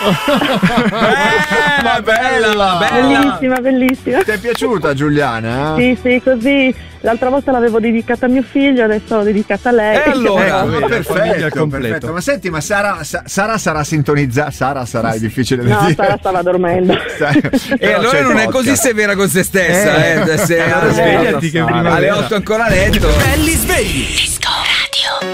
Bella. Bellissima. Ti è piaciuta Giuliana? Sì, così l'altra volta l'avevo dedicata a mio figlio, adesso l'ho dedicata a lei. E allora? Perfetto. Ma senti, ma Sara sarà sintonizzata? Sara sarà, è difficile da No, dire. Sara stava dormendo. E allora non è così severa con se stessa, svegliati che prima alle 8 ancora a letto. Belli svegli.